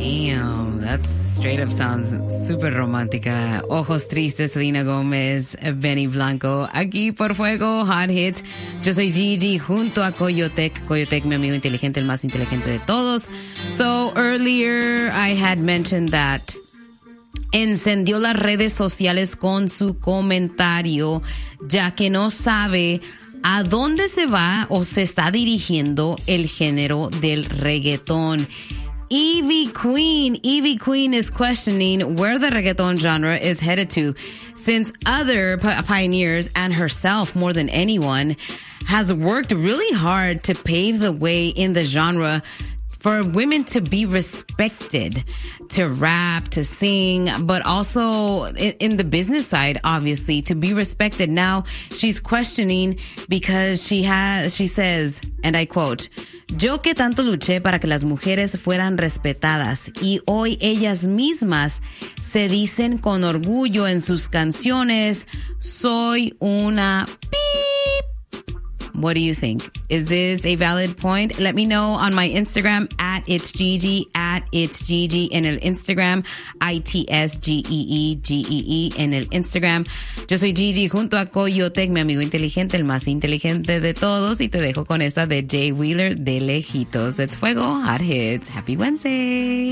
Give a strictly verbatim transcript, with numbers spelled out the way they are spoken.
Damn, that straight up sounds super romántica. Ojos Tristes, Selena Gómez, Benny Blanco. Aquí por Fuego, Hot Hits. Yo soy Gigi junto a Coyotec. Coyotec, mi amigo inteligente, el más inteligente de todos. So earlier I had mentioned that encendió las redes sociales con su comentario, ya que no sabe a dónde se va o se está dirigiendo el género del reggaetón. Ivy Queen. Ivy Queen is questioning where the reggaeton genre is headed to, since other p- pioneers and herself, more than anyone, has worked really hard to pave the way in the genre for women to be respected, to rap, to sing, but also in, in the business side, obviously, to be respected. Now she's questioning because she has, she says, and I quote, "Yo que tanto luché para que las mujeres fueran respetadas y hoy ellas mismas se dicen con orgullo en sus canciones, soy una beep." What do you think? Is this a valid point? Let me know on my Instagram at it's Gigi, at it's Gigi en el Instagram, I T S G E E G E E en el Instagram. Yo soy Gigi junto a Coyotec, mi amigo inteligente, el más inteligente de todos, y te dejo con esa de Jay Wheeler de lejitos. It's Fuego, Hot Hits. Happy Wednesday.